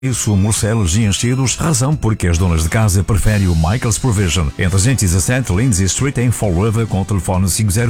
Isso, morcelos e enchidos, razão porque as donas de casa preferem o Michael's Provision. Em 317 Lindsay Street, em Fall River, com o telefone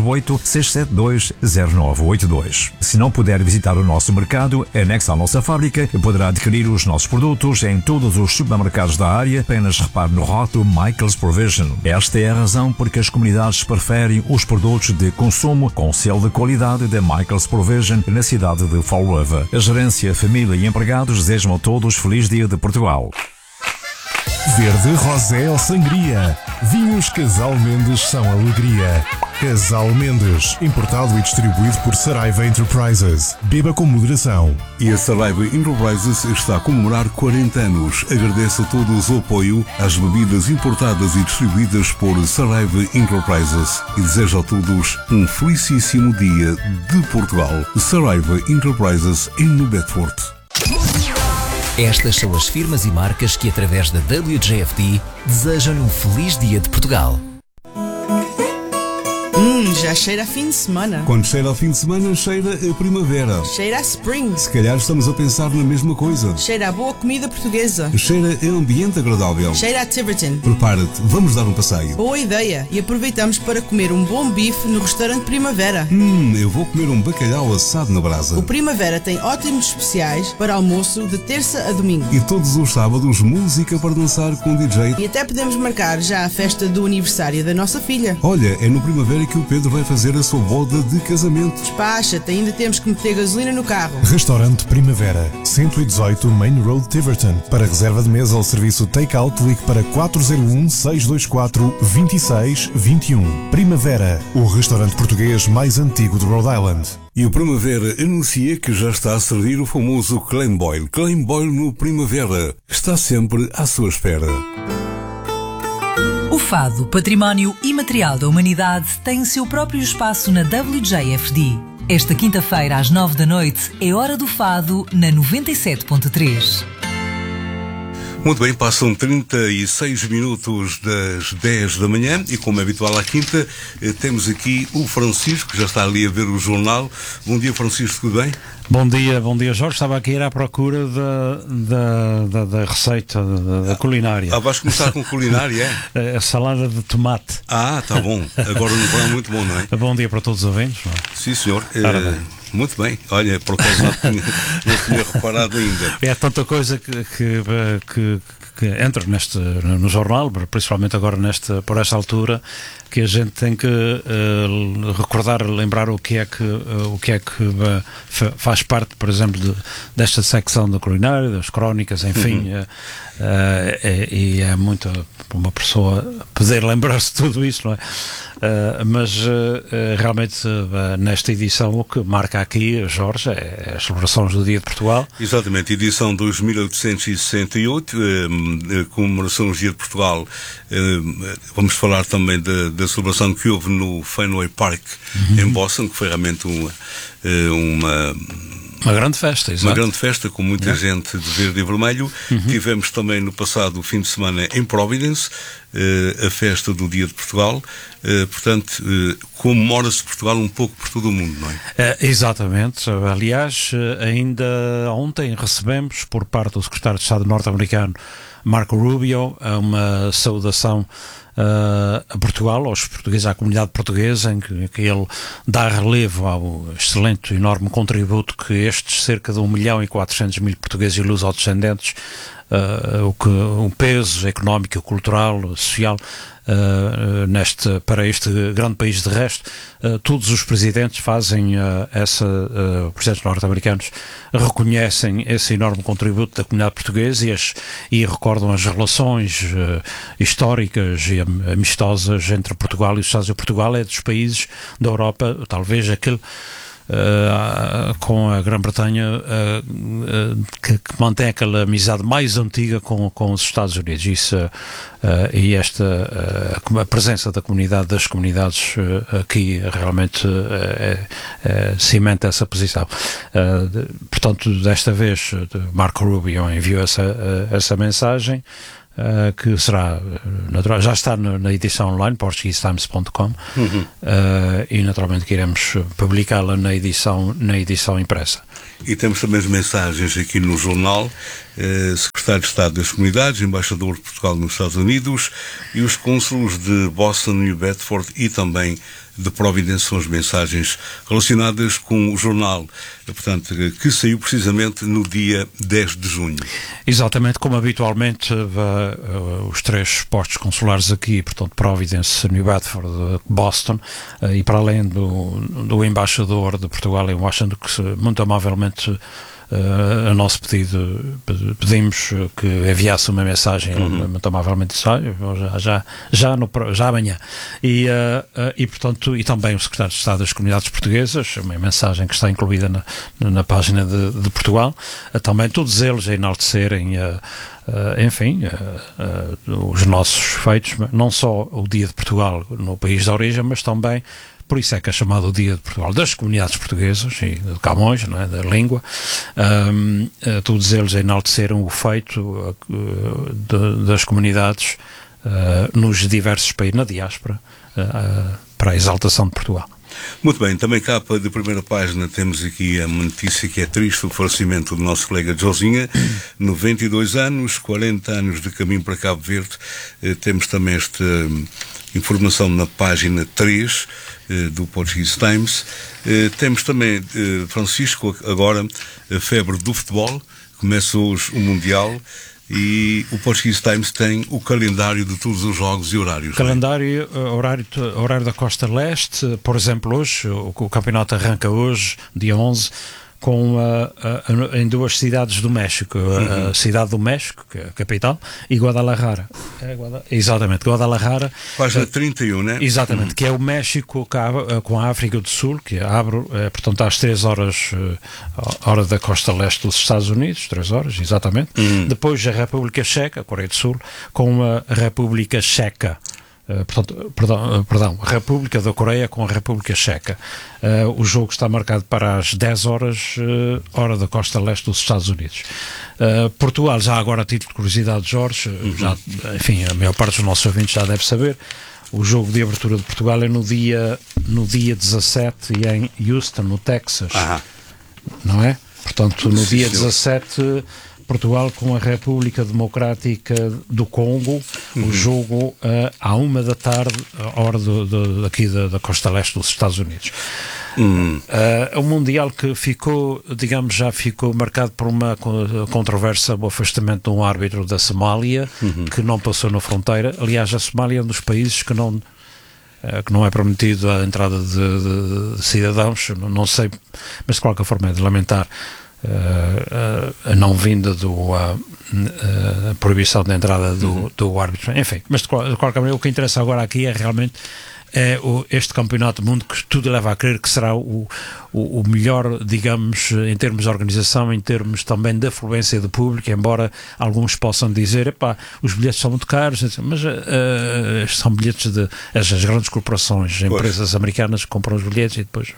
508-672-0982. Se não puder visitar o nosso mercado, anexo à nossa fábrica, poderá adquirir os nossos produtos em todos os supermercados da área. Apenas repare no rótulo Michael's Provision. Esta é a razão porque as comunidades preferem os produtos de consumo com selo de qualidade da Michael's Provision na cidade de Fall River. A gerência, família e empregados desejam a todos Feliz Dia de Portugal. Verde, rosé ou sangria. Vinhos Casal Mendes são alegria. Casal Mendes, importado e distribuído por Saraiva Enterprises. Beba com moderação. E a Saraiva Enterprises está a comemorar 40 anos. Agradece a todos o apoio às bebidas importadas e distribuídas por Saraiva Enterprises. E deseja a todos um felicíssimo Dia de Portugal. Saraiva Enterprises em New Bedford. Estas são as firmas e marcas que, através da WJFD, desejam um feliz Dia de Portugal. Já cheira a fim de semana. Quando cheira ao fim de semana, cheira a primavera. Cheira a spring. Se calhar estamos a pensar na mesma coisa. Cheira a boa comida portuguesa. Cheira a ambiente agradável. Cheira a Tiverton. Prepara-te, vamos dar um passeio. Boa ideia. E aproveitamos para comer um bom bife no restaurante Primavera. Eu vou comer um bacalhau assado na brasa. O Primavera tem ótimos especiais para almoço de terça a domingo. E todos os sábados, música para dançar com DJ. E até podemos marcar já a festa do aniversário da nossa filha. Olha, é no Primavera que o Pedro vai fazer a sua boda de casamento. Despacha-te, ainda temos que meter gasolina no carro. Restaurante Primavera, 118 Main Road, Tiverton. Para reserva de mesa ou serviço take-out, ligue para 401-624-2621. Primavera, o restaurante português mais antigo de Rhode Island. E o Primavera anuncia que já está a servir o famoso Clam Boil. Clam Boil no Primavera. Está sempre à sua espera. O fado, património imaterial da humanidade, tem o seu próprio espaço na WJFD. Esta quinta-feira, às 9 da noite, é Hora do Fado, na 97.3. Muito bem, passam 36 minutos das 10 da manhã e, como é habitual à quinta, temos aqui o Francisco, que já está ali a ver o jornal. Bom dia, Francisco, tudo bem? Bom dia, Jorge. Estava aqui a ir à procura da receita da culinária. Vais começar com culinária, é? A salada de tomate. Tá bom. Agora no verão é muito bom, não é? Bom dia para todos os ouvintes. Não é? Sim, senhor. Muito bem. Olha, por acaso não tinha reparado ainda. É tanta coisa que entra no jornal, principalmente agora por esta altura, que a gente tem que recordar, lembrar o que é que faz parte, por exemplo, desta secção da culinária, das crónicas, enfim, e é muito uma pessoa poder lembrar-se de tudo isso, não é? Mas realmente nesta edição o que marca aqui, Jorge, é as celebrações do Dia de Portugal. Exatamente, edição 2868, comemoração do Dia de Portugal. Vamos falar também da celebração que houve no Fenway Park em Boston, que foi realmente uma grande festa, exato. Uma grande festa com muita gente de verde e vermelho. Tivemos também no passado fim de semana em Providence a festa do Dia de Portugal. Portanto, comemora-se Portugal um pouco por todo o mundo, não é? Exatamente. Aliás, ainda ontem recebemos, por parte do secretário de Estado norte-americano, Marco Rubio, uma saudação a Portugal, aos portugueses, à comunidade portuguesa, em que ele dá relevo ao excelente e enorme contributo que estes cerca de 1.400.000 portugueses e luso-descendentes, o peso económico, cultural, social, para este grande país. De resto, todos os presidentes fazem presidentes norte-americanos reconhecem esse enorme contributo da comunidade portuguesa e recordam as relações históricas e amistosas entre Portugal e os Estados Unidos. Portugal é dos países da Europa, talvez aquele com a Grã-Bretanha que mantém aquela amizade mais antiga com os Estados Unidos. Isso, e a presença das comunidades aqui realmente cimenta essa posição. Portanto, desta vez Marco Rubio enviou essa mensagem, que será natural, já está na edição online, portuguesetimes.com, e naturalmente que iremos publicá-la na edição impressa. E temos também as mensagens aqui no jornal. Secretário de Estado das Comunidades, Embaixador de Portugal nos Estados Unidos e os cônsulos de Boston, New Bedford e também de Providence são as mensagens relacionadas com o jornal, portanto, que saiu precisamente no dia 10 de junho. Exatamente, como habitualmente os 3 postos consulares aqui, portanto, Providence, New Bedford, Boston, e para além do embaixador de Portugal em Washington, que muito amavelmente a nosso pedido pedimos que enviasse uma mensagem, muito amavelmente já amanhã, e portanto, e também o secretário de Estado das Comunidades Portuguesas, uma mensagem que está incluída na página de Portugal, também todos eles a enaltecerem enfim, os nossos feitos, não só o Dia de Portugal no país de origem, mas também, por isso é que é chamado o Dia de Portugal das Comunidades Portuguesas e de Camões, não é? Da língua. Todos eles enalteceram o feito das comunidades nos diversos países, na diáspora, para a exaltação de Portugal. Muito bem, também capa de primeira página temos aqui uma notícia que é triste, o falecimento do nosso colega Josinha, 92 anos, 40 anos de caminho para Cabo Verde. Temos também esta informação na página 3 do Portuguese Times. Temos também, Francisco, agora a febre do futebol, começa hoje o Mundial. E o Portuguese Times tem o calendário de todos os jogos e horários. Calendário, horário da Costa Leste, por exemplo, hoje, o campeonato arranca hoje, dia 11, em 2 cidades do México, a cidade do México, que é a capital, e Guadalajara. Exatamente, Guadalajara. Página 31, né? Exatamente, que é o México com a África do Sul, que abre, portanto, às 3 horas, hora da Costa Leste dos Estados Unidos, 3 horas, exatamente. Depois a República Checa, a Coreia do Sul, com a República Checa. Perdão, a República da Coreia com a República Checa. O jogo está marcado para as 10 horas, hora da Costa Leste dos Estados Unidos. Portugal, já agora a título de curiosidade, Jorge, enfim, a maior parte dos nossos ouvintes já deve saber, o jogo de abertura de Portugal é no dia 17 e em Houston, no Texas. Não é? Portanto, no dia 17... Portugal com a República Democrática do Congo, o jogo à 1 da tarde, hora aqui da Costa Leste dos Estados Unidos. O Mundial que ficou, digamos, já ficou marcado por uma controvérsia, o afastamento de um árbitro da Somália, que não passou na fronteira. Aliás, a Somália é um dos países que não é permitido a entrada de cidadãos, não sei, mas de qualquer forma é de lamentar a não vinda a proibição de entrada do árbitro, enfim, mas de qualquer maneira o que interessa agora aqui é realmente este campeonato do mundo, que tudo leva a crer que será o melhor, digamos, em termos de organização, em termos também de afluência do público, embora alguns possam dizer, os bilhetes são muito caros, mas são bilhetes as grandes corporações, empresas americanas que compram os bilhetes e depois...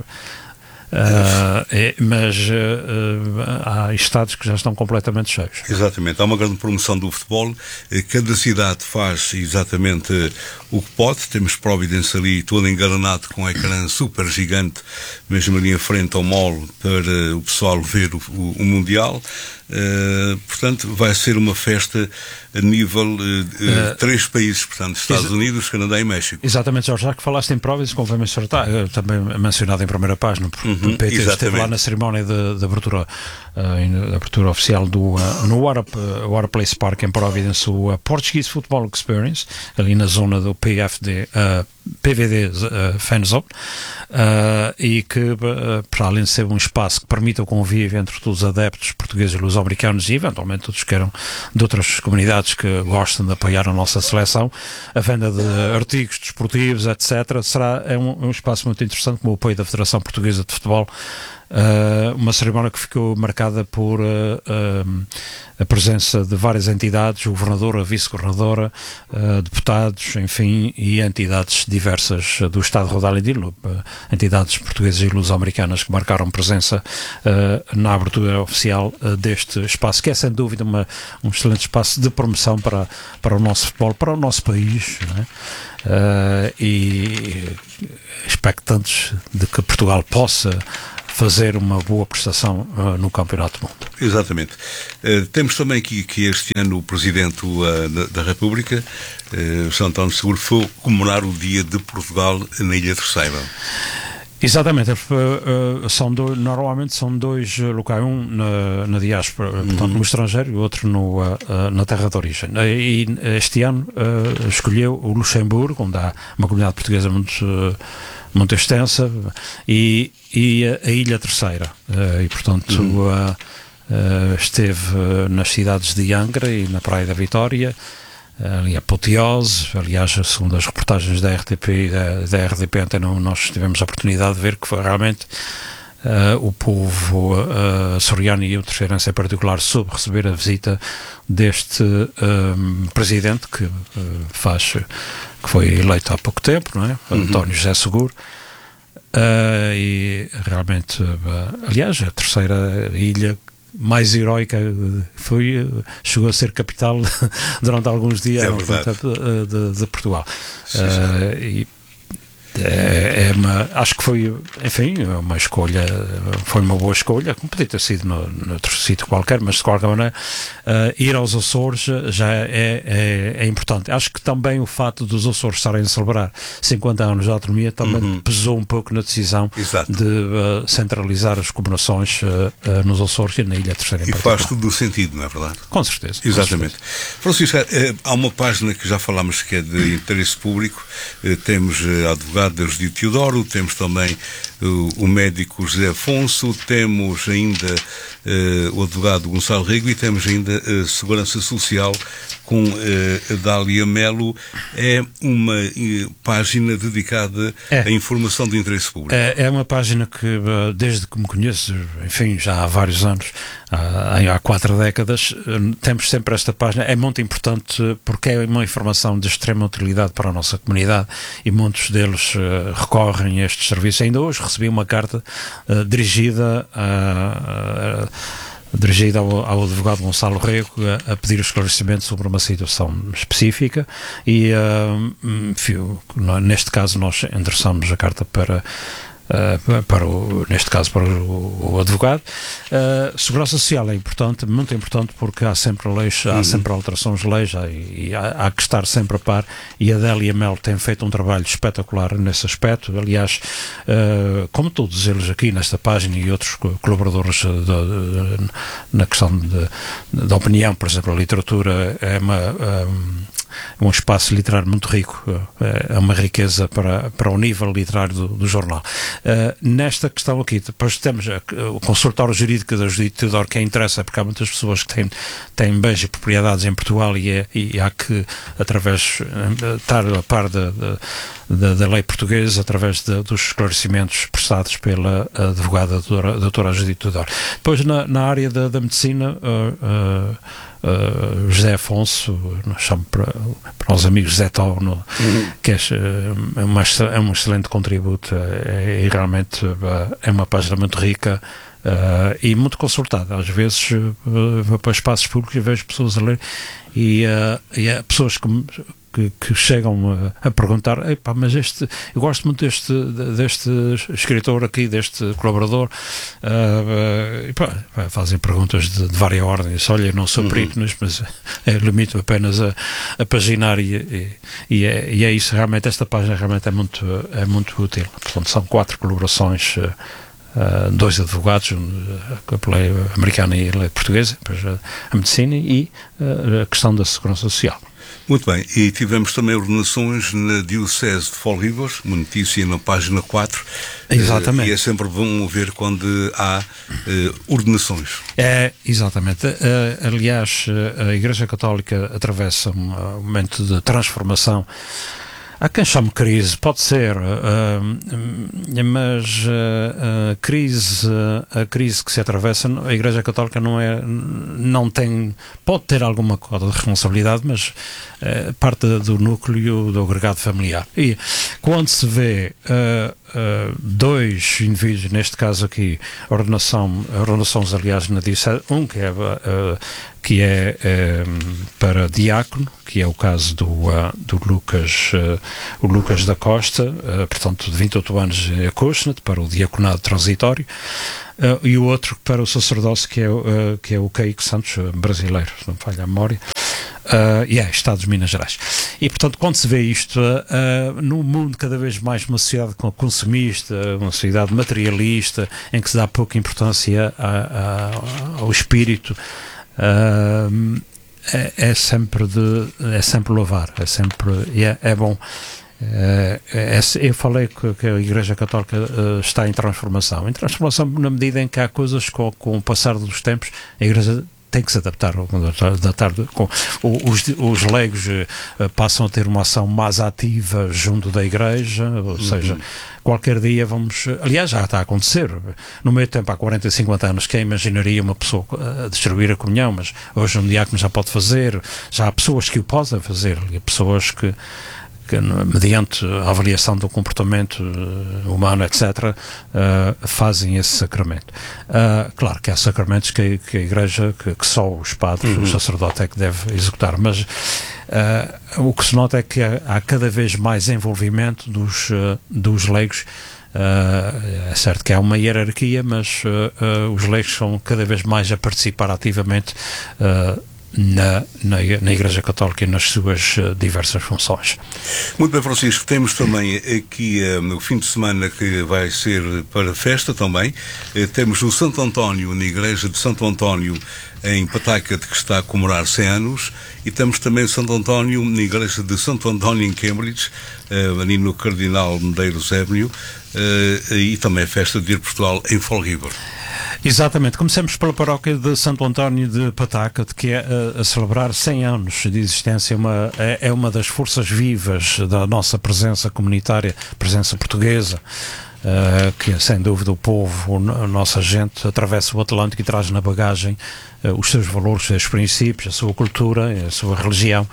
mas há estados que já estão completamente cheios. Exatamente, há uma grande promoção do futebol, cada cidade faz exatamente o que pode. Temos Providence ali todo engalanado com um ecrã super gigante, mesmo ali em frente ao mall, para o pessoal ver o Mundial. Portanto, vai ser uma festa a nível de 3 países, portanto, Estados Unidos, Canadá e México. Exatamente, Jorge, já que falaste em Providence, convém mencionar, também mencionado em primeira página, porque o PT esteve lá na cerimónia de abertura oficial no Waterplace Park em Providence, o Portuguese Football Experience, ali na zona do PVD Fan Zone, e que, para além de ser um espaço que permita o convívio entre todos os adeptos portugueses e luso-americanos e eventualmente todos que eram de outras comunidades que gostam de apoiar a nossa seleção, a venda de artigos desportivos, etc., será um espaço muito interessante, com o apoio da Federação Portuguesa de Futebol. Uma cerimónia que ficou marcada por a presença de várias entidades, o governador, a vice-governadora, deputados, enfim, e entidades diversas do Estado de Rhode Island, entidades portuguesas e luso-americanas que marcaram presença na abertura oficial deste espaço, que é sem dúvida um excelente espaço de promoção para o nosso futebol, para o nosso país, não é? E expectantes de que Portugal possa fazer uma boa prestação no Campeonato do Mundo. Exatamente. Temos também aqui que este ano o Presidente da República, São António Seguro, foi comemorar o Dia de Portugal na Ilha Terceira. Exatamente, normalmente são dois locais, um na diáspora, portanto no estrangeiro, e outro na terra de origem. E este ano escolheu o Luxemburgo, onde há uma comunidade portuguesa muito extensa, e a Ilha Terceira. E portanto esteve nas cidades de Angra e na Praia da Vitória, ali a apoteose. Aliás, segundo as reportagens da RTP e da RDP Antena, nós tivemos a oportunidade de ver que foi realmente o povo açoriano e o terceirense em particular soube receber a visita deste presidente que foi eleito há pouco tempo, não é? António José Seguro. E realmente, aliás, a terceira ilha mais heroica chegou a ser capital durante alguns dias de Portugal. Acho que foi, enfim, uma escolha, foi uma boa escolha, como podia ter sido noutro sítio qualquer, mas de qualquer maneira ir aos Açores já é importante. Acho que também o fato dos Açores estarem a celebrar 50 anos de autonomia também pesou um pouco na decisão de centralizar as comemorações nos Açores e na Ilha Terceira em particular. E faz tudo o sentido, não é verdade? Com certeza. Exatamente. Francisco, há uma página que já falámos que é de interesse público. Temos advogado de Teodoro, temos também o médico José Afonso, temos ainda o advogado Gonçalo Rego e temos ainda a Segurança Social com a Dália Melo. É uma página dedicada à informação de interesse público. É uma página que, desde que me conheço, enfim, já há vários anos, há 4 décadas, temos sempre esta página. É muito importante porque é uma informação de extrema utilidade para a nossa comunidade e muitos deles recorrem a estes serviços. Ainda hoje recebi uma carta dirigida ao advogado Gonçalo Rego a pedir esclarecimento sobre uma situação específica e neste caso nós endereçamos a carta para o advogado. Segurança Social é importante, muito importante, porque há sempre leis, há sempre alterações de leis e há que estar sempre a par, e a Dália Melo tem feito um trabalho espetacular nesse aspecto. Aliás, como todos eles aqui nesta página e outros colaboradores na questão da opinião, por exemplo, a literatura é um espaço literário muito rico, é uma riqueza para o nível literário do jornal. Nesta questão aqui, depois temos o consultório jurídico da Judite Teodoro, que interessa porque há muitas pessoas que têm bens e propriedades em Portugal e há que, através, estar a par da lei portuguesa, através dos esclarecimentos prestados pela advogada doutora Judite Teodoro. Depois, na área da medicina, José Afonso, chamo para os amigos José Tó, que é um excelente contributo e realmente é uma página muito rica e muito consultada. Às vezes vou para espaços públicos e vejo pessoas a ler e há pessoas que chegam a perguntar: mas eu gosto muito deste escritor aqui, deste colaborador, fazem perguntas de várias ordens. Olha, eu não sou perito, mas limito apenas a paginar e é isso. Realmente esta página realmente é muito útil. Portanto, são 4 colaborações, 2 advogados, a lei americana e a lei portuguesa, a medicina e a questão da segurança social. Muito bem, e tivemos também ordenações na Diocese de Folguivos, uma notícia na página 4. Exatamente. E é sempre bom ver quando há ordenações. Exatamente. Aliás, a Igreja Católica atravessa um momento de transformação. Há quem chame crise, pode ser, mas a crise que se atravessa, a Igreja Católica pode ter alguma coisa de responsabilidade, mas parte do núcleo do agregado familiar. E quando se vê 2 indivíduos, neste caso aqui, ordenações aliás na Diocese, um que que é para diácono, que é o caso do Lucas da Costa, portanto de 28 anos em Acushnet, para o diaconado transitório, e o outro para o sacerdócio, que é o Caico Santos, brasileiro, se não me falha a memória, Estado de Minas Gerais. E portanto, quando se vê isto num mundo cada vez mais, uma sociedade consumista, uma sociedade materialista, em que se dá pouca importância ao espírito, é sempre louvar, é bom. Eu falei que a Igreja Católica está em transformação na medida em que há coisas com o passar dos tempos, a Igreja tem que se adaptar, os leigos passam a ter uma ação mais ativa junto da Igreja, ou seja, qualquer dia aliás, já está a acontecer. No meio tempo, há 40, 50 anos, quem imaginaria uma pessoa distribuir a comunhão, mas hoje um diácono já pode fazer, já há pessoas que o podem fazer, pessoas que mediante a avaliação do comportamento humano, etc., fazem esse sacramento. Claro que há sacramentos que a Igreja, que só os padres, o sacerdote é que deve executar, mas o que se nota é que há cada vez mais envolvimento dos leigos. É certo que há uma hierarquia, mas os leigos são cada vez mais a participar ativamente na Igreja Católica e nas suas diversas funções. Muito bem, Francisco, temos também aqui no fim de semana, que vai ser para festa também, temos o Santo António, na Igreja de Santo António em Pawtucket, que está a comemorar 100 anos, e temos também Santo António na Igreja de Santo António em Cambridge, ali no Cardinal Medeiros Avenue, e também a festa de Ir Portugal em Fall River. Exatamente, começamos pela paróquia de Santo António de Pawtucket, que é a celebrar 100 anos de existência, é uma das forças vivas da nossa presença comunitária, presença portuguesa, que sem dúvida o povo, a nossa gente, atravessa o Atlântico e traz na bagagem os seus valores, os seus princípios, a sua cultura, a sua religião,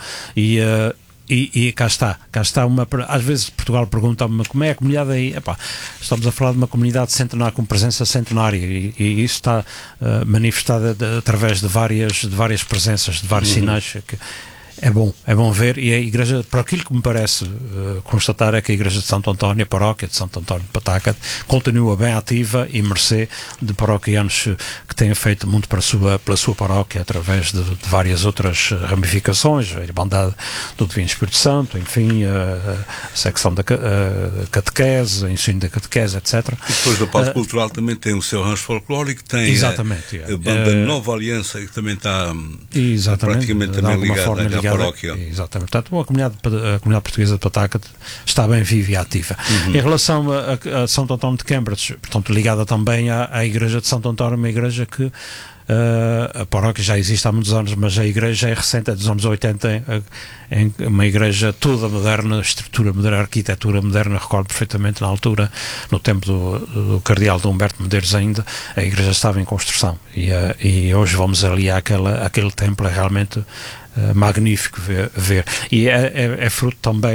e cá está às vezes Portugal pergunta-me como é a comunidade aí. Estamos a falar de uma comunidade centenária, com presença centenária, e isso está manifestado através de várias presenças, de vários sinais que é bom ver. E a Igreja, por aquilo que me parece constatar, é que a Igreja de Santo António, a paróquia de Santo António de Pawtucket, continua bem ativa e mercê de paroquianos que têm feito muito pela sua paróquia, através de várias outras ramificações, a Irmandade do Divino Espírito Santo, enfim, a secção da catequese, o ensino da catequese, etc. E depois da parte cultural também tem o seu rancho folclórico, tem exatamente, a banda Nova Aliança, que também está praticamente também ligada à paróquia. Exatamente. Portanto, a comunidade portuguesa de Pawtucket está bem viva e ativa. Em relação a Santo António de Cambridge, portanto, ligada também à Igreja de Santo António, uma igreja que a paróquia já existe há muitos anos, mas a igreja é recente, é dos anos 80, uma igreja toda moderna, estrutura moderna, arquitetura moderna. Recordo perfeitamente, na altura, no tempo do cardeal de Humberto Medeiros ainda, a igreja estava em construção, e hoje vamos ali àquele templo, é realmente magnífico ver, e é fruto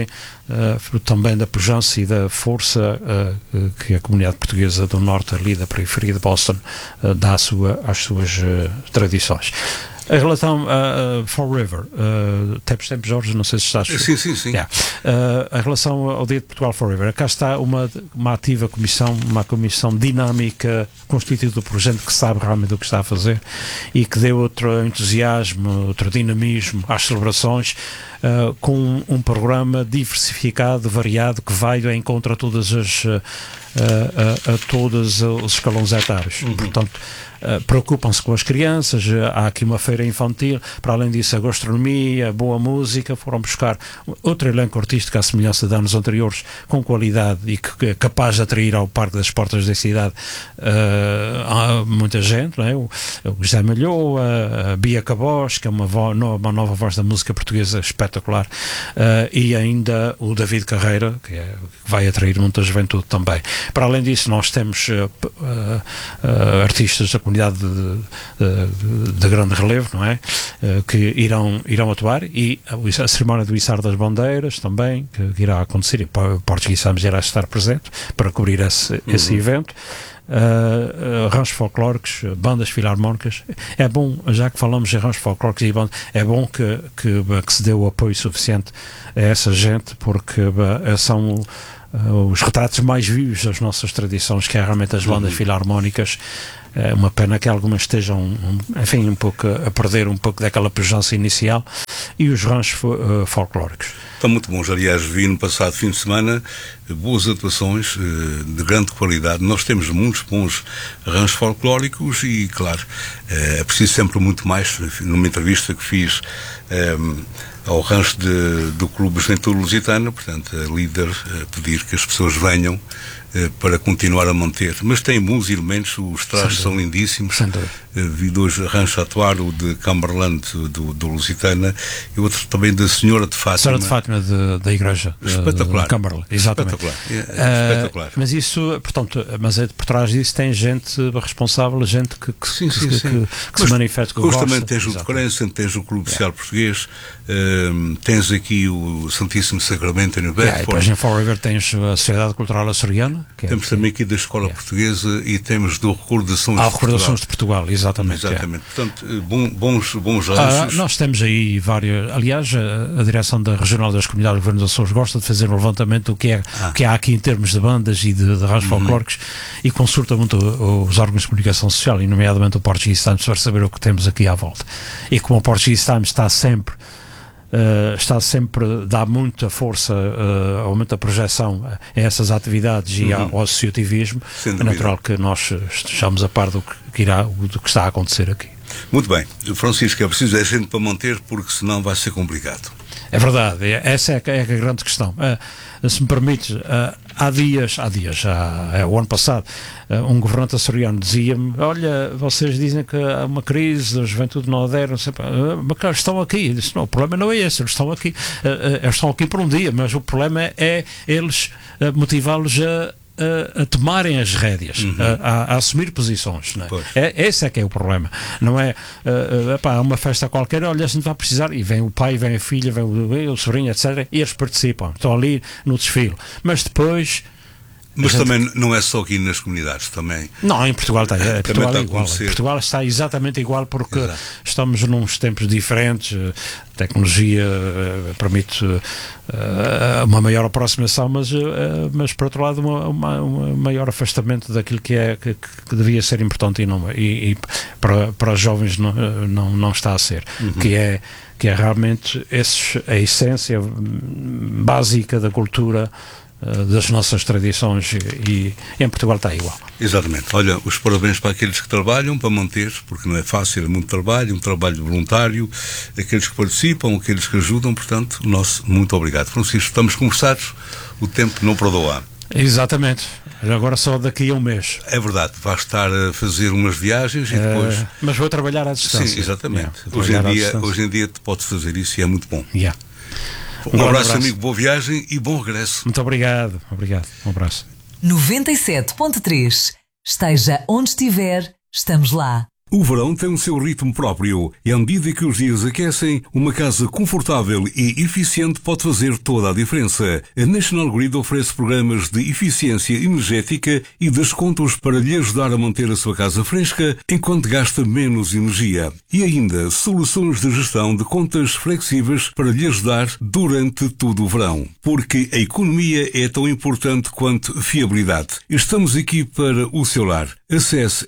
também da pujança e da força que a comunidade portuguesa do norte, ali da periferia de Boston, dá às suas tradições. Em relação a Fall River, temos tempo, Jorge, não sei se estás... Sim. Yeah. Em relação ao Dia de Portugal Fall River, cá está uma ativa comissão, uma comissão dinâmica, constituída por gente que sabe realmente o que está a fazer e que deu outro entusiasmo, outro dinamismo às celebrações, com um programa diversificado, variado, que vai ao encontro a todos os escalões etários. Portanto, preocupam-se com as crianças, há aqui uma feira infantil, para além disso a gastronomia, a boa música, foram buscar outro elenco artístico à semelhança de anos anteriores, com qualidade e que é capaz de atrair ao Parque das Portas da cidade há muita gente, não é? O José Malhou, a Bia Cabos, que é uma nova voz da música portuguesa espetacular, e ainda o David Carreira, que vai atrair muita juventude também. Para além disso, nós temos artistas da comunidade de grande relevo, não é? Que irão atuar, e a cerimónia do içar das bandeiras também, que irá acontecer, e Portos Guissamos irá estar presente para cobrir esse evento. ranchos folclóricos, bandas filarmónicas. É bom, já que falamos em ranchos folclóricos e bandas, é bom que se dê o apoio suficiente a essa gente, porque são os retratos mais vivos das nossas tradições, que é realmente as bandas filarmónicas. É uma pena que algumas estejam, enfim, um pouco a perder um pouco daquela pujança inicial, e os ranchos folclóricos. Estão muito bons. Aliás, vi no passado fim de semana boas atuações de grande qualidade. Nós temos muitos bons ranchos folclóricos e, claro, é preciso sempre muito mais. Numa entrevista que fiz ao rancho do Clube Juventude Lusitana, portanto, a líder pedir que as pessoas venham para continuar a manter. Mas tem bons elementos, os trajes são lindíssimos. Vi dois ranchos a atuar, o de Cumberland do Lusitana e outro também da Senhora de Fátima. Senhora de Fátima da Igreja. Espetacular. De Cumberland, exatamente. Espetacular. Mas isso, portanto, por trás disso tem gente responsável, gente que se manifesta, que gosta. Também tens o de Crença, tens o Clube Social Português, tens aqui o Santíssimo Sacramento em Bedford. E depois em Fall River tens a Sociedade Cultural Açoriana. Temos também aqui da Escola Portuguesa e temos do Recordações de Portugal. Exatamente. Portanto, bons ranchos. Nós temos aí vários. Aliás, a direção da Regional das Comunidades de Governo dos Açores gosta de fazer um levantamento do que há aqui em termos de bandas e de ranchos folclóricos, e consulta muito os órgãos de comunicação social, e nomeadamente o Portuguese Times, para saber o que temos aqui à volta. E como o Portuguese Times está sempre dá muita força, muita projeção a essas atividades e ao associativismo, é natural que nós estejamos a par do que está a acontecer aqui. Muito bem, Francisco, é preciso gente para manter, porque senão vai ser complicado. É verdade, essa é a grande questão. Se me permites, há dias, o ano passado, um governante açoriano dizia-me: olha, vocês dizem que há uma crise, a juventude não adere, não sei, mas claro, estão aqui. Eu disse: não, o problema não é esse, eles estão aqui por um dia, mas o problema é eles motivá-los a tomarem as rédeas, a assumir posições, não é? Esse é que é o problema. Não é há uma festa qualquer, olha, a gente vai precisar, e vem o pai, vem a filha, vem o sobrinho, etc., e eles participam, estão ali no desfile, mas depois... Mas também não é só aqui nas comunidades, também. Não, em Portugal está, Portugal é igual. Portugal está exatamente igual, porque estamos nos tempos diferentes, a tecnologia permite uma maior aproximação, mas por outro lado um maior afastamento daquilo que devia ser importante e para os jovens não está a ser, que é realmente a essência básica da cultura, das nossas tradições, e em Portugal está igual. Exatamente. Olha, os parabéns para aqueles que trabalham para manter, porque não é fácil, é muito trabalho, um trabalho voluntário, aqueles que participam, aqueles que ajudam, portanto, muito obrigado. Francisco, estamos conversados, o tempo não perdoa. Exatamente. Agora só daqui a um mês. É verdade, vais estar a fazer umas viagens e depois... Mas vou trabalhar à distância. Sim, exatamente. Hoje em dia podes fazer isso e é muito bom. Um abraço, amigo, boa viagem e bom regresso. Muito obrigado. Um abraço. 97.3. Esteja onde estiver, estamos lá. O verão tem o seu ritmo próprio e, à medida que os dias aquecem, uma casa confortável e eficiente pode fazer toda a diferença. A National Grid oferece programas de eficiência energética e descontos para lhe ajudar a manter a sua casa fresca enquanto gasta menos energia. E ainda, soluções de gestão de contas flexíveis para lhe ajudar durante todo o verão. Porque a economia é tão importante quanto fiabilidade. Estamos aqui para o seu lar. Acesse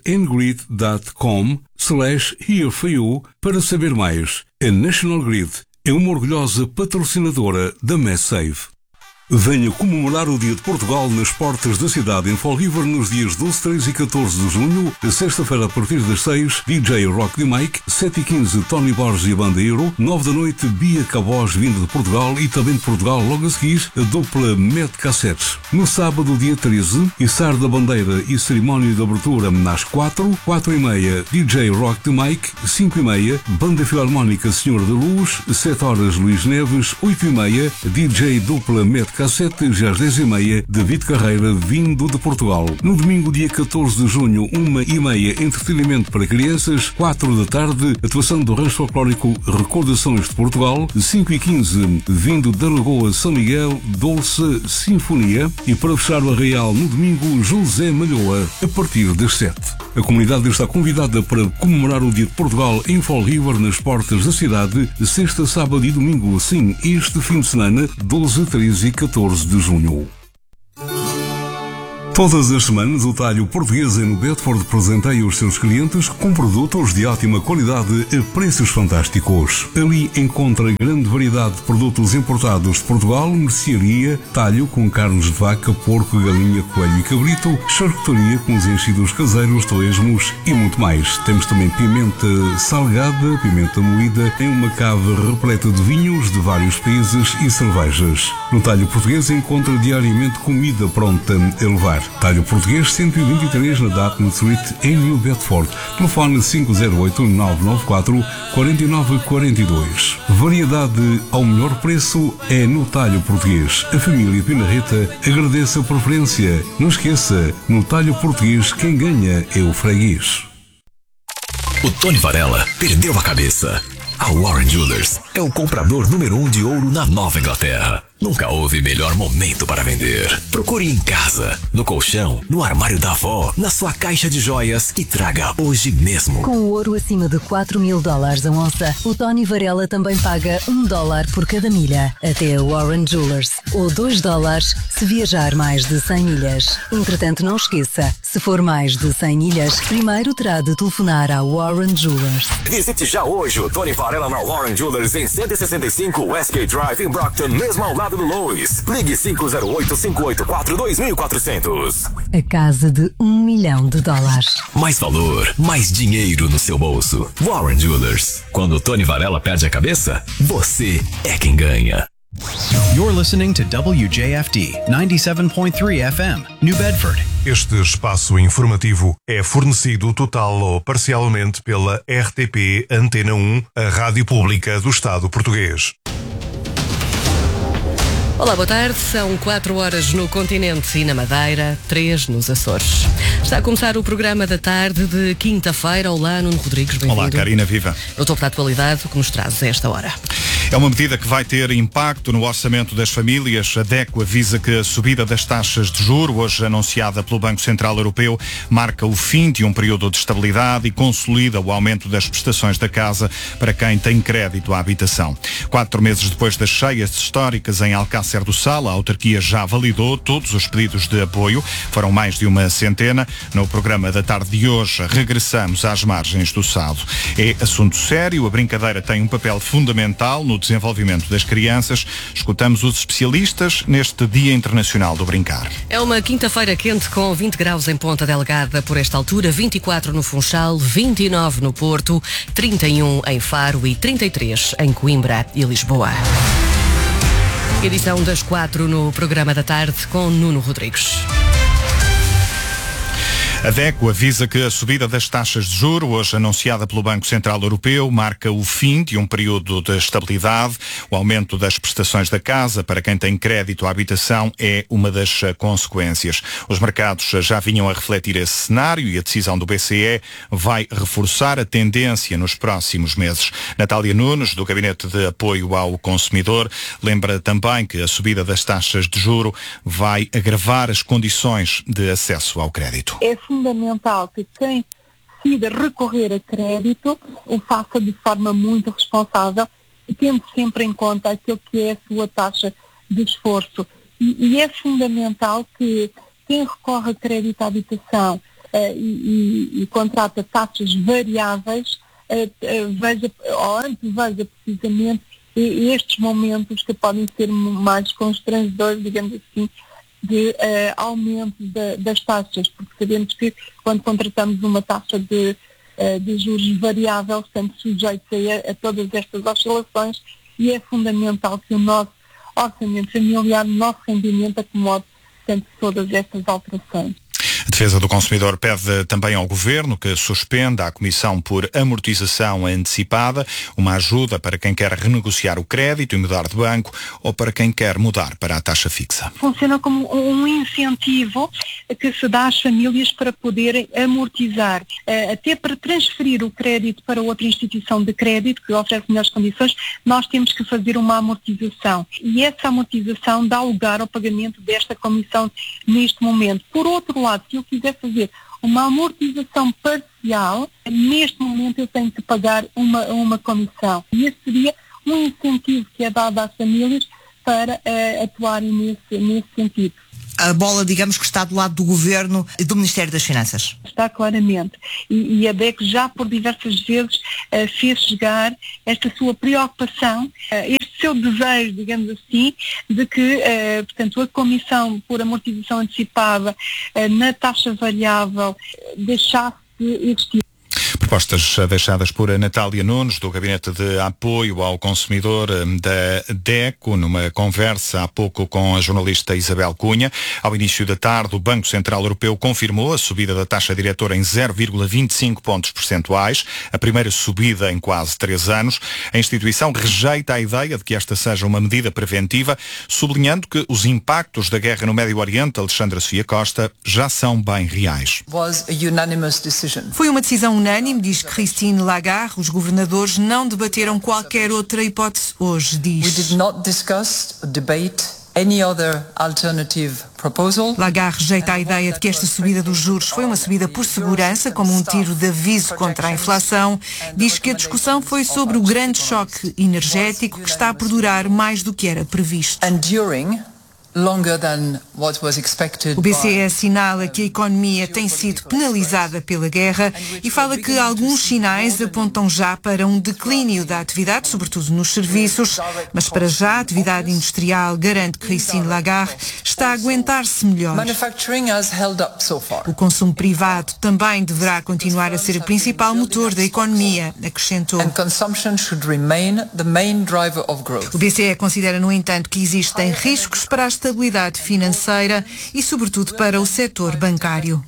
ngrid.com/here for you para saber mais. A National Grid é uma orgulhosa patrocinadora da MassSave. Venha comemorar o Dia de Portugal nas portas da cidade em Fall River nos dias 12, 13 e 14 de junho. Sexta-feira, a partir das 6, DJ Rock the Mike, 7h15, Tony Borges e a Banda Euro, 9 da noite, Bia Cabós, vinda de Portugal, e também de Portugal, logo a seguir, a dupla Med Cassettes. No sábado, dia 13, Içar da Bandeira e cerimónia de abertura às 4, 4h30, DJ Rock the Mike, 5h30, Banda Filarmónica Senhor da Luz, 7 horas, Luís Neves, 8h30, DJ dupla Med cassetes às 10h30, David Carreira, vindo de Portugal. No domingo, dia 14 de junho, 1h30, entretenimento para crianças, 4 da tarde, atuação do rancho folclórico Recordações de Portugal, 5h15, vindo da Lagoa São Miguel, Dolce Sinfonia, e para fechar o Arraial no domingo, José Malhoa, a partir das 7. A comunidade está convidada para comemorar o Dia de Portugal em Fall River, nas portas da cidade, sexta, sábado e domingo, sim, este fim de semana, 12, 13 e 14 de junho. Todas as semanas, o Talho Português no Bedford presenteia os seus clientes com produtos de ótima qualidade a preços fantásticos. Ali encontra grande variedade de produtos importados de Portugal, mercearia, talho com carnes de vaca, porco, galinha, coelho e cabrito, charcutaria com os enchidos caseiros, torresmos e muito mais. Temos também pimenta salgada, pimenta moída, em uma cave repleta de vinhos de vários países e cervejas. No Talho Português encontra diariamente comida pronta a levar. Talho Português 123 na Dartmouth Street em New Bedford. Telefone 508-994-4942. Variedade ao melhor preço é no Talho Português. A família Pinarreta agradece a preferência. Não esqueça, no Talho Português quem ganha é o freguês. O Tony Varela perdeu a cabeça. A Warren Jewelers é o comprador número 1 de ouro na Nova Inglaterra. Nunca houve melhor momento para vender. Procure em casa, no colchão, no armário da avó, na sua caixa de joias e traga hoje mesmo. Com o ouro acima de $4.000 a onça, o Tony Varela também paga $1 por cada milha. Até a Warren Jewelers. Ou $2 se viajar mais de 100 milhas. Entretanto, não esqueça, se for mais de 100 milhas, primeiro terá de telefonar à Warren Jewelers. Visite já hoje o Tony Varela na Warren Jewelers em 165 Westgate Drive em Brockton, mesmo ao lado do Lois. Ligue 508-584-2400. A casa de $1 milhão. Mais valor, mais dinheiro no seu bolso. Warren Jewelers. Quando o Tony Varela perde a cabeça, você é quem ganha. You're listening to WJFD 97.3 FM, New Bedford. Este espaço informativo é fornecido total ou parcialmente pela RTP Antena 1, a rádio pública do Estado português. Olá, boa tarde. São 4 horas no continente e na Madeira, 3 nos Açores. Está a começar o programa da tarde de quinta-feira. Olá, Nuno Rodrigues, bem-vindo. Olá, Karina, viva. No topo da atualidade, o que nos trazes a esta hora? É uma medida que vai ter impacto no orçamento das famílias. A DECO avisa que a subida das taxas de juro, hoje anunciada pelo Banco Central Europeu, marca o fim de um período de estabilidade e consolida o aumento das prestações da casa para quem tem crédito à habitação. 4 meses depois das cheias históricas em Alcácer do Sal, a autarquia já validou todos os pedidos de apoio. Foram mais de uma centena. No programa da tarde de hoje, regressamos às margens do Sado. É assunto sério. A brincadeira tem um papel fundamental no desenvolvimento das crianças. Escutamos os especialistas neste Dia Internacional do Brincar. É uma quinta-feira quente com 20 graus em Ponta Delgada por esta altura, 24 no Funchal, 29 no Porto, 31 em Faro e 33 em Coimbra e Lisboa. Edição das 4 no programa da tarde com Nuno Rodrigues. A DECO avisa que a subida das taxas de juro, hoje anunciada pelo Banco Central Europeu, marca o fim de um período de estabilidade. O aumento das prestações da casa para quem tem crédito à habitação é uma das consequências. Os mercados já vinham a refletir esse cenário e a decisão do BCE vai reforçar a tendência nos próximos meses. Natália Nunes, do Gabinete de Apoio ao Consumidor, lembra também que a subida das taxas de juro vai agravar as condições de acesso ao crédito. É fundamental que quem decida recorrer a crédito o faça de forma muito responsável e tendo sempre em conta aquilo que é a sua taxa de esforço. E é fundamental que quem recorre a crédito à habitação e contrata taxas variáveis veja ou anteveja precisamente estes momentos que podem ser mais constrangedores, digamos assim, de aumento das taxas, porque sabemos que quando contratamos uma taxa de juros variável estamos sujeitos a todas estas oscilações e é fundamental que o nosso orçamento familiar, o nosso rendimento acomode sempre todas estas alterações. A Defesa do Consumidor pede também ao Governo que suspenda a comissão por amortização antecipada, uma ajuda para quem quer renegociar o crédito e mudar de banco ou para quem quer mudar para a taxa fixa. Funciona como um incentivo que se dá às famílias para poderem amortizar, até para transferir o crédito para outra instituição de crédito que oferece melhores condições, nós temos que fazer uma amortização e essa amortização dá lugar ao pagamento desta comissão neste momento. Por outro lado, se eu quiser fazer uma amortização parcial, neste momento eu tenho que pagar uma comissão. E esse seria um incentivo que é dado às famílias para atuarem nesse sentido. A bola, digamos que está do lado do Governo e do Ministério das Finanças. Está claramente. E a DEC já por diversas vezes fez chegar esta sua preocupação, este seu desejo, digamos assim, de que, portanto, a comissão por amortização antecipada na taxa variável deixasse de existir. Propostas deixadas por Natália Nunes, do Gabinete de Apoio ao Consumidor da DECO, numa conversa há pouco com a jornalista Isabel Cunha. Ao início da tarde, o Banco Central Europeu confirmou a subida da taxa diretora em 0,25 pontos percentuais, a primeira subida em quase 3 anos. A instituição rejeita a ideia de que esta seja uma medida preventiva, sublinhando que os impactos da guerra no Médio Oriente, Alexandra Sofia Costa, já são bem reais. Foi uma decisão unânime, diz Christine Lagarde. Os governadores não debateram qualquer outra hipótese hoje, diz. Lagarde rejeita a ideia de que esta subida dos juros foi uma subida por segurança, como um tiro de aviso contra a inflação. Diz que a discussão foi sobre o grande choque energético que está a perdurar mais do que era previsto. O BCE assinala que a economia tem sido penalizada pela guerra e fala que alguns sinais apontam já para um declínio da atividade, sobretudo nos serviços, mas para já a atividade industrial, garante Christine Lagarde, está a aguentar-se melhor. O consumo privado também deverá continuar a ser o principal motor da economia, acrescentou. O BCE considera, no entanto, que existem riscos para a estabilidade financeira e, sobretudo, para o setor bancário.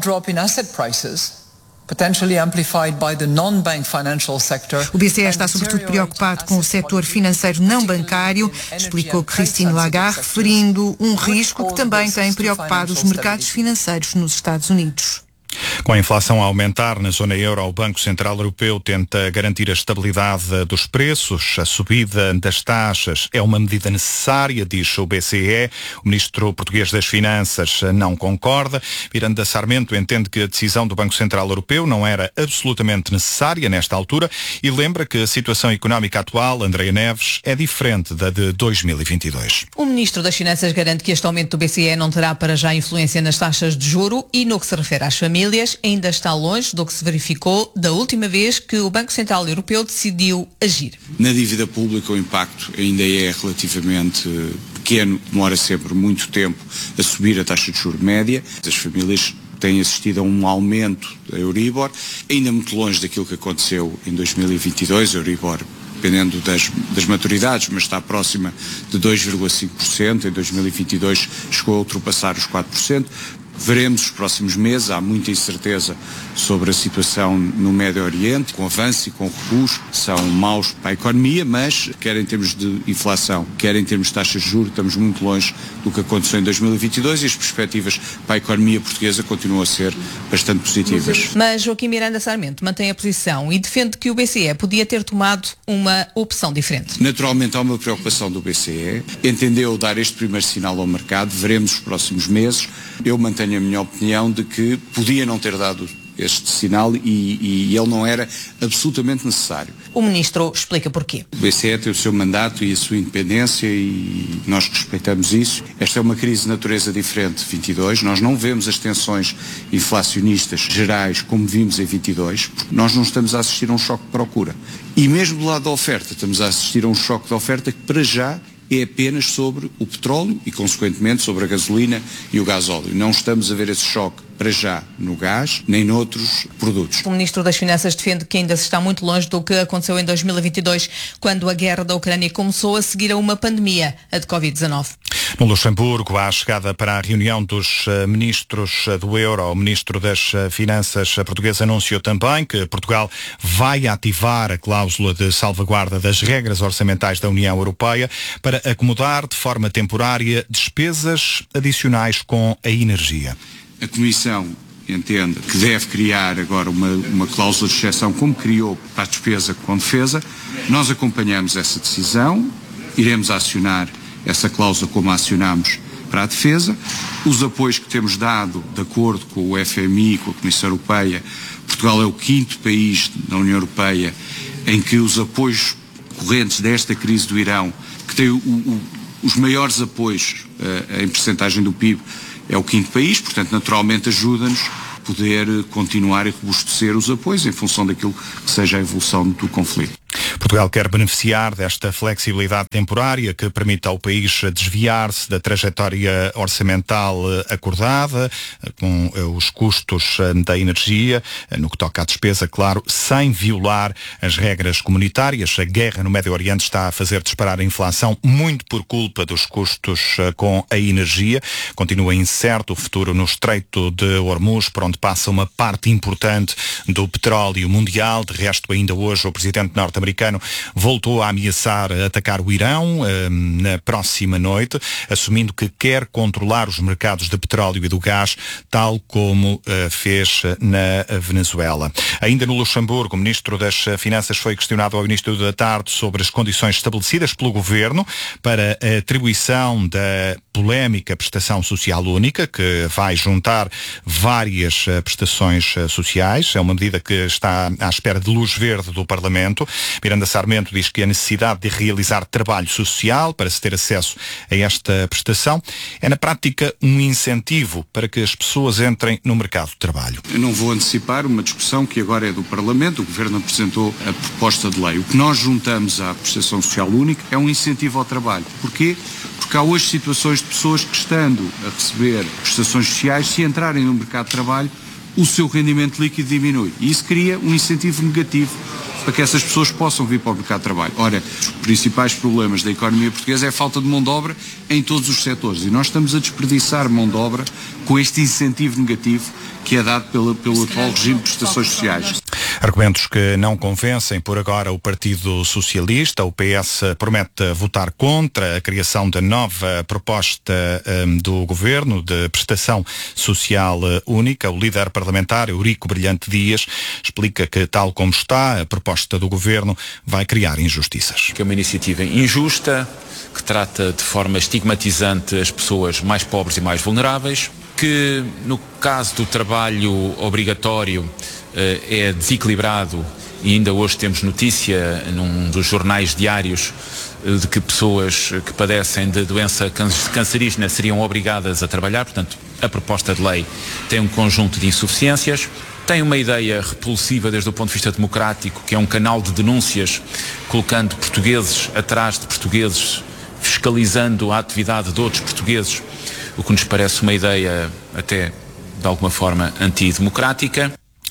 O BCE está sobretudo preocupado com o setor financeiro não bancário, explicou Christine Lagarde, referindo um risco que também tem preocupado os mercados financeiros nos Estados Unidos. Com a inflação a aumentar na zona euro, o Banco Central Europeu tenta garantir a estabilidade dos preços. A subida das taxas é uma medida necessária, diz o BCE. O ministro português das Finanças não concorda. Miranda Sarmento entende que a decisão do Banco Central Europeu não era absolutamente necessária nesta altura e lembra que a situação económica atual, Andreia Neves, é diferente da de 2022. O ministro das Finanças garante que este aumento do BCE não terá para já influência nas taxas de juro e, no que se refere às famílias, ainda está longe do que se verificou da última vez que o Banco Central Europeu decidiu agir. Na dívida pública o impacto ainda é relativamente pequeno, demora sempre muito tempo a subir a taxa de juros média. As famílias têm assistido a um aumento da Euribor, ainda muito longe daquilo que aconteceu em 2022, a Euribor dependendo das maturidades, mas está próxima de 2,5%, em 2022 chegou a ultrapassar os 4%. Veremos os próximos meses, há muita incerteza sobre a situação no Médio Oriente, com avanço e com recuos, são maus para a economia, mas quer em termos de inflação, quer em termos de taxas de juros, estamos muito longe do que aconteceu em 2022 e as perspectivas para a economia portuguesa continuam a ser bastante positivas. Mas Joaquim Miranda Sarmento mantém a posição e defende que o BCE podia ter tomado uma opção diferente. Naturalmente há uma preocupação do BCE, entendeu dar este primeiro sinal ao mercado, veremos os próximos meses. Eu mantenho a minha opinião de que podia não ter dado este sinal e ele não era absolutamente necessário. O ministro explica porquê. O BCE tem o seu mandato e a sua independência e nós respeitamos isso. Esta é uma crise de natureza diferente de 22. Nós não vemos as tensões inflacionistas gerais como vimos em 22. Nós não estamos a assistir a um choque de procura. E mesmo do lado da oferta, estamos a assistir a um choque de oferta que para já é apenas sobre o petróleo e, consequentemente, sobre a gasolina e o gasóleo. Não estamos a ver esse choque para já, no gás, nem noutros produtos. O Ministro das Finanças defende que ainda se está muito longe do que aconteceu em 2022, quando a guerra da Ucrânia começou a seguir a uma pandemia, a de Covid-19. No Luxemburgo, à chegada para a reunião dos ministros do Euro, o Ministro das Finanças português anunciou também que Portugal vai ativar a cláusula de salvaguarda das regras orçamentais da União Europeia para acomodar de forma temporária despesas adicionais com a energia. A Comissão entende que deve criar agora uma cláusula de exceção, como criou para a despesa com defesa. Nós acompanhamos essa decisão, iremos acionar essa cláusula como a acionámos para a defesa. Os apoios que temos dado, de acordo com o FMI, com a Comissão Europeia, Portugal é o 5º país na União Europeia em que os apoios correntes desta crise do Irão, que tem os maiores apoios em percentagem do PIB, é o 5º país, portanto, naturalmente ajuda-nos a poder continuar e robustecer os apoios em função daquilo que seja a evolução do conflito. Portugal quer beneficiar desta flexibilidade temporária que permite ao país desviar-se da trajetória orçamental acordada, com os custos da energia, no que toca à despesa, claro, sem violar as regras comunitárias. A guerra no Médio Oriente está a fazer disparar a inflação, muito por culpa dos custos com a energia. Continua incerto o futuro no Estreito de Hormuz, por onde passa uma parte importante do petróleo mundial. De resto, ainda hoje, o presidente norte-americano voltou a ameaçar atacar o Irão na próxima noite, assumindo que quer controlar os mercados de petróleo e do gás, tal como fez na Venezuela. Ainda no Luxemburgo, o Ministro das Finanças foi questionado ao início da tarde sobre as condições estabelecidas pelo Governo para a atribuição da polémica prestação social única, que vai juntar várias prestações sociais. É uma medida que está à espera de luz verde do Parlamento. Miranda Sarmento diz que a necessidade de realizar trabalho social para se ter acesso a esta prestação é, na prática, um incentivo para que as pessoas entrem no mercado de trabalho. Eu não vou antecipar uma discussão que agora é do Parlamento. O Governo apresentou a proposta de lei. O que nós juntamos à prestação social única é um incentivo ao trabalho. Porquê? Porque há hoje situações de pessoas que, estando a receber prestações sociais, se entrarem no mercado de trabalho, o seu rendimento líquido diminui. E isso cria um incentivo negativo para que essas pessoas possam vir para o mercado de trabalho. Ora, os principais problemas da economia portuguesa é a falta de mão de obra em todos os setores. E nós estamos a desperdiçar mão de obra com este incentivo negativo que é dado pelo atual regime de prestações sociais. Argumentos que não convencem por agora o Partido Socialista. O PS promete votar contra a criação da nova proposta do Governo de prestação social única. O líder parlamentar, Eurico Brilhante Dias, explica que, tal como está, a proposta do Governo vai criar injustiças. Que é uma iniciativa injusta, que trata de forma estigmatizante as pessoas mais pobres e mais vulneráveis, que no caso do trabalho obrigatório é desequilibrado e ainda hoje temos notícia num dos jornais diários de que pessoas que padecem de doença cancerígena seriam obrigadas a trabalhar. Portanto, a proposta de lei tem um conjunto de insuficiências, tem uma ideia repulsiva desde o ponto de vista democrático, que é um canal de denúncias colocando portugueses atrás de portugueses, fiscalizando a atividade de outros portugueses, o que nos parece uma ideia até de alguma forma antidemocrática.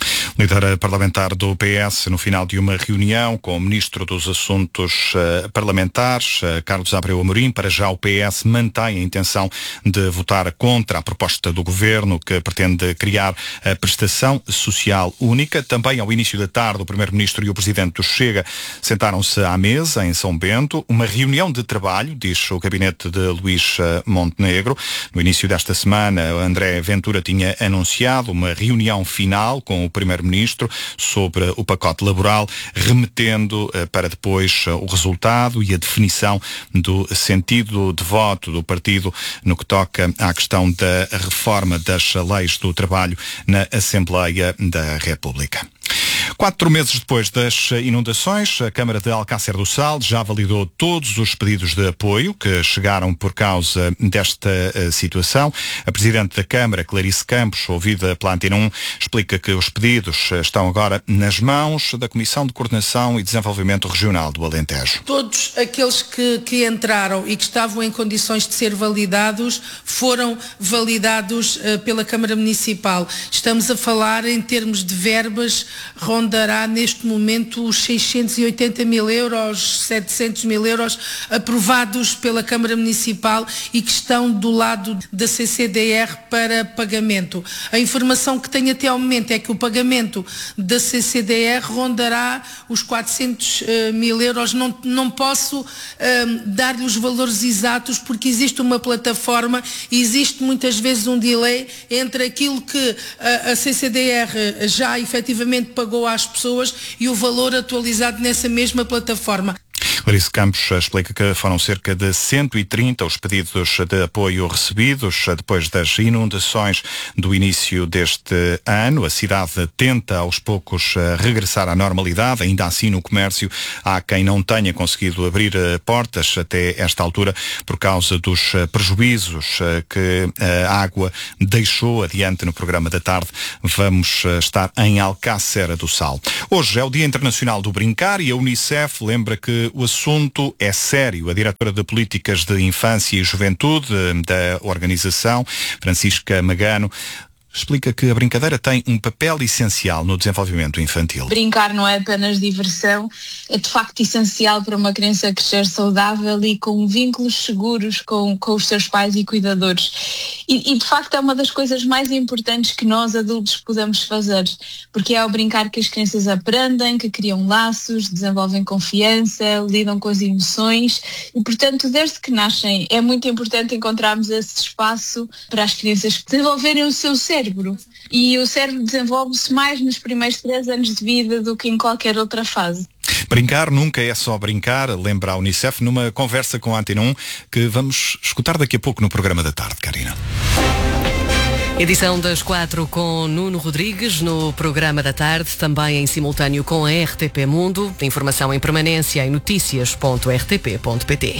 Líder parlamentar do PS, no final de uma reunião com o Ministro dos Assuntos Parlamentares, Carlos Abreu Amorim. Para já o PS mantém a intenção de votar contra a proposta do Governo, que pretende criar a prestação social única. Também ao início da tarde, o Primeiro-Ministro e o Presidente do Chega sentaram-se à mesa em São Bento. Uma reunião de trabalho, diz o gabinete de Luís Montenegro. No início desta semana, André Ventura tinha anunciado uma reunião final com o Primeiro-Ministro sobre o pacote laboral, remetendo para depois o resultado e a definição do sentido de voto do partido no que toca à questão da reforma das leis do trabalho na Assembleia da República. 4 meses depois das inundações, a Câmara de Alcácer do Sal já validou todos os pedidos de apoio que chegaram por causa desta situação. A Presidente da Câmara, Clarice Campos, ouvida pela Antena 1, explica que os pedidos estão agora nas mãos da Comissão de Coordenação e Desenvolvimento Regional do Alentejo. Todos aqueles que entraram e que estavam em condições de ser validados foram validados pela Câmara Municipal. Estamos a falar em termos de verbas, rondará neste momento os 680 mil euros, 700 mil euros aprovados pela Câmara Municipal e que estão do lado da CCDR para pagamento. A informação que tenho até ao momento é que o pagamento da CCDR rondará os 400 mil euros. Não posso dar-lhe os valores exatos porque existe uma plataforma e existe muitas vezes um delay entre aquilo que a CCDR já efetivamente pagou às pessoas e o valor atualizado nessa mesma plataforma. Clarice Campos explica que foram cerca de 130 os pedidos de apoio recebidos depois das inundações do início deste ano. A cidade tenta aos poucos regressar à normalidade. Ainda assim, no comércio, há quem não tenha conseguido abrir portas até esta altura por causa dos prejuízos que a água deixou. Adiante no programa da tarde vamos estar em Alcácer do Sal. Hoje é o Dia Internacional do Brincar e a Unicef lembra que o assunto é sério. A diretora de Políticas de Infância e Juventude da organização, Francisca Magano, explica que a brincadeira tem um papel essencial no desenvolvimento infantil. Brincar não é apenas diversão, é de facto essencial para uma criança crescer saudável e com vínculos seguros com os seus pais e cuidadores. E de facto é uma das coisas mais importantes que nós adultos podemos fazer, porque é ao brincar que as crianças aprendem, que criam laços, desenvolvem confiança, lidam com as emoções e, portanto, desde que nascem é muito importante encontrarmos esse espaço para as crianças desenvolverem o seu cérebro. E o cérebro desenvolve-se mais nos primeiros 3 anos de vida do que em qualquer outra fase. Brincar nunca é só brincar, lembra a Unicef numa conversa com a Antena 1 que vamos escutar daqui a pouco no programa da tarde, Karina. Edição das 4 com Nuno Rodrigues no programa da tarde, também em simultâneo com a RTP Mundo. Informação em permanência em noticias.rtp.pt.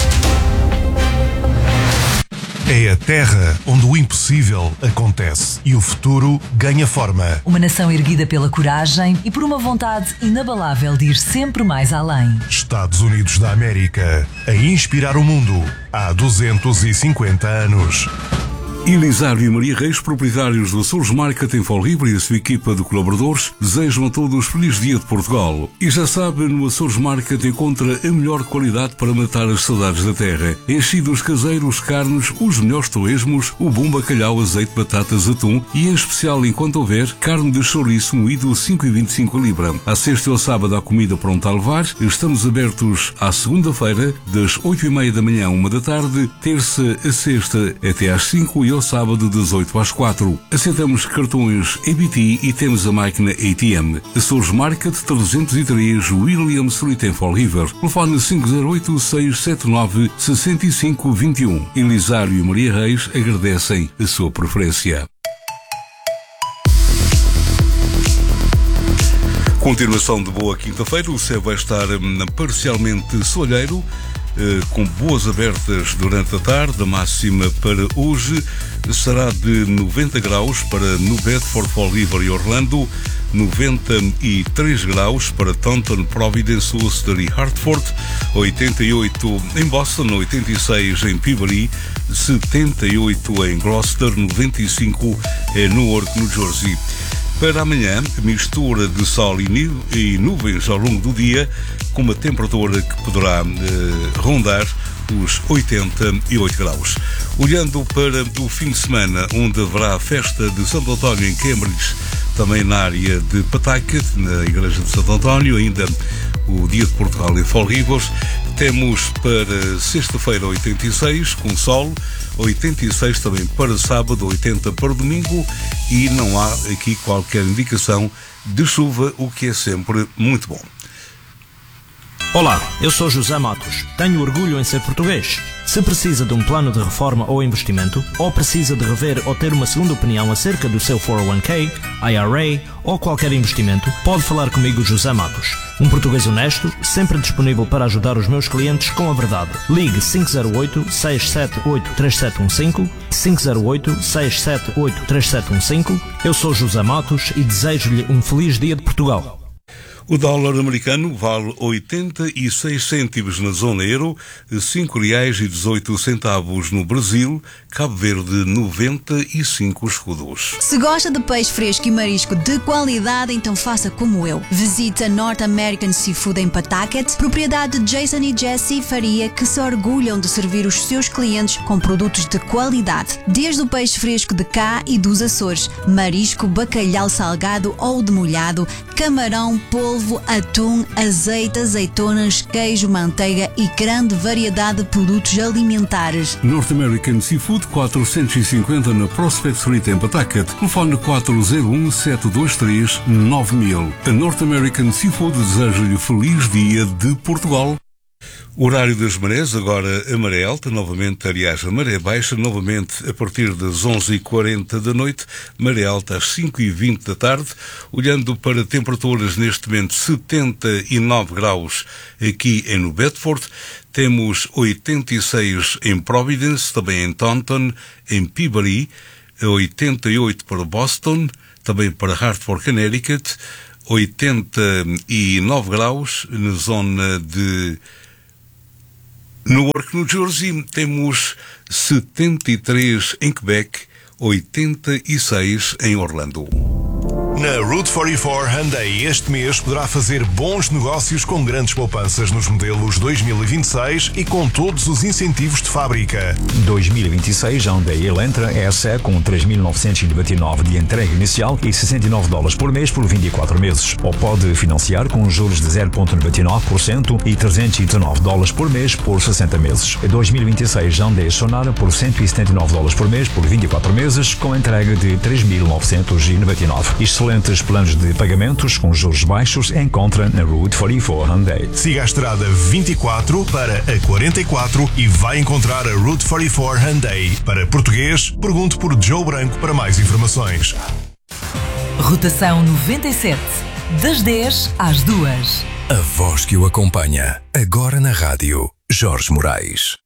É a terra onde o impossível acontece e o futuro ganha forma. Uma nação erguida pela coragem e por uma vontade inabalável de ir sempre mais além. Estados Unidos da América, a inspirar o mundo há 250 anos. Elisário e Maria Reis, proprietários do Açores Market em Folribre e a sua equipa de colaboradores, desejam a todos feliz dia de Portugal. E já sabe, no Açores Market encontra a melhor qualidade para matar as saudades da terra. Enchidos caseiros, carnes, os melhores torresmos, o bom bacalhau, azeite, batatas, atum e, em especial, enquanto houver, carne de chouriço moído 5,25 a libra. À sexta e ao sábado há comida pronta a levar. Estamos abertos à segunda-feira, das 8h30 da manhã à 1 da tarde, terça a sexta até às 5 e ao sábado das 8 às 4. Aceitamos cartões EBT e temos a máquina ATM. Açores Market 303 William Street em Fall River. Telefone 508-679-6521. Elisário e Maria Reis agradecem a sua preferência. Continuação de boa quinta-feira. O céu vai estar parcialmente soalheiro, com boas abertas durante a tarde. A máxima para hoje será de 90 graus para New Bedford, Fall River e Orlando, 93 graus para Taunton, Providence, Ulster e Hartford, 88 em Boston, 86 em Peabody, 78 em Gloucester, 95 em Newark, New Jersey. Para amanhã, mistura de sol e nuvens ao longo do dia, com uma temperatura que poderá rondar os 88 graus. Olhando para o fim de semana, onde haverá a festa de Santo António em Cambridge, também na área de Pawtucket, na Igreja de Santo António, ainda o Dia de Portugal em Fall River. Temos para sexta-feira 86, com sol, 86 também para sábado, 80 para domingo, e não há aqui qualquer indicação de chuva, o que é sempre muito bom. Olá, eu sou José Matos. Tenho orgulho em ser português. Se precisa de um plano de reforma ou investimento, ou precisa de rever ou ter uma segunda opinião acerca do seu 401k, IRA ou qualquer investimento, pode falar comigo, José Matos. Um português honesto, sempre disponível para ajudar os meus clientes com a verdade. Ligue 508-678-3715, 508-678-3715. Eu sou José Matos e desejo-lhe um feliz dia de Portugal. O dólar americano vale 86 cêntimos na zona euro, R$5,18 no Brasil, Cabo Verde 95 escudos. Se gosta de peixe fresco e marisco de qualidade, então faça como eu. Visite a North American Seafood em Pawtucket, propriedade de Jason e Jessie Faria, que se orgulham de servir os seus clientes com produtos de qualidade. Desde o peixe fresco de cá e dos Açores, marisco, bacalhau salgado ou demolhado, camarão, polvo, atum, azeite, azeitonas, queijo, manteiga e grande variedade de produtos alimentares. North American Seafood 450 na Prospect Street em Pawtucket. Telefone 401-723-9000. A North American Seafood deseja-lhe feliz dia de Portugal. O horário das marés, agora a maré alta, novamente, aliás, a maré baixa, novamente a partir das 11h40 da noite, maré alta às 5h20 da tarde, olhando para temperaturas neste momento 79 graus aqui em New Bedford, temos 86 em Providence, também em Taunton, em Peabody, 88 para Boston, também para Hartford, Connecticut, 89 graus na zona de Newark, New Jersey, temos 73 em Quebec, 86 em Orlando. Na Route 44 Hyundai este mês poderá fazer bons negócios com grandes poupanças nos modelos 2026 e com todos os incentivos de fábrica. 2026 Hyundai Elantra SE com 3.999 de entrega inicial e $69 por mês por 24 meses. Ou pode financiar com juros de 0,99% e $319 por mês por 60 meses. 2026 Hyundai Sonata por $179 por mês por 24 meses com entrega de 3.999. Excelentes planos de pagamentos com juros baixos encontra na Route 44 Hyundai. Siga a estrada 24 para a 44 e vai encontrar a Route 44 Hyundai. Para português, pergunte por Joe Branco para mais informações. Rotação 97, das 10 às 2. A voz que o acompanha, agora na rádio, Jorge Moraes.